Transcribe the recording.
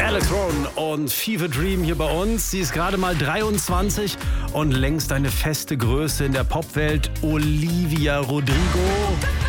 Electron und Fever Dream hier bei uns. Sie ist gerade mal 23 und längst eine feste Größe in der Popwelt. Olivia Rodrigo.